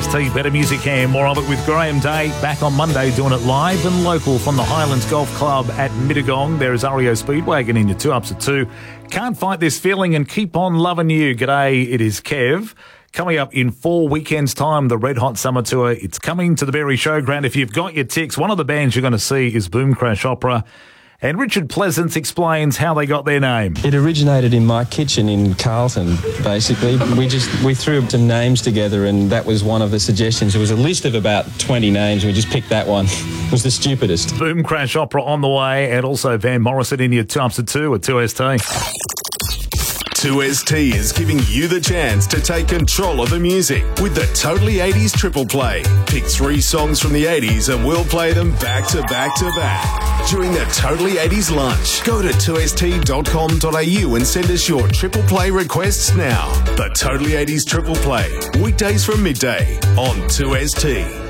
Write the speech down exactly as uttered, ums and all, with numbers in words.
S T, better music and more of it with Graham Day back on Monday doing it live and local from the Highlands Golf Club at Mittagong. There is R E O Speedwagon in your two ups at two. Can't fight this feeling and keep on loving you. G'day, it is Kev. Coming up in four weekends' time, the Red Hot Summer Tour. It's coming to the Berry Showground. If you've got your ticks, one of the bands you're going to see is Boom Crash Opera. And Richard Pleasance explains how they got their name. It originated in my kitchen in Carlton, basically. We just we threw some names together, and that was one of the suggestions. There was a list of about twenty names. We just picked that one. It was the stupidest. Boom Crash Opera on the way, and also Van Morrison in your two ups at two at two S T. two S T is giving you the chance to take control of the music with the Totally eighties Triple Play. Pick three songs from the eighties and we'll play them back to back to back during the Totally eighties lunch. Go to two S T dot com dot a u and send us your Triple Play requests now. The Totally eighties Triple Play, weekdays from midday on two S T.